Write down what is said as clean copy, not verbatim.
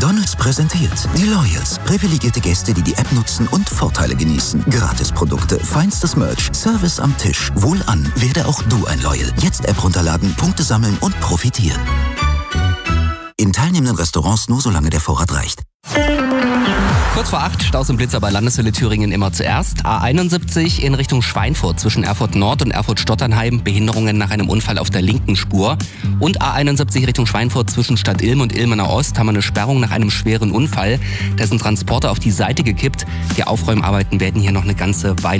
McDonald's präsentiert die Loyals. Privilegierte Gäste, die die App nutzen und Vorteile genießen. Gratisprodukte, feinstes Merch, Service am Tisch. Wohlan, werde auch du ein Loyal. Jetzt App runterladen, Punkte sammeln und profitieren. In teilnehmenden Restaurants nur solange der Vorrat reicht. Kurz vor 8, Staus und Blitzer bei Landeshölle Thüringen immer zuerst. A71 in Richtung Schweinfurt zwischen Erfurt Nord und Erfurt-Stotternheim. Behinderungen nach einem Unfall auf der linken Spur. Und A71 Richtung Schweinfurt zwischen Stadt Ilm und Ilmenau Ost haben wir eine Sperrung nach einem schweren Unfall. Da ist ein Transporter auf die Seite gekippt. Die Aufräumarbeiten werden hier noch eine ganze Weile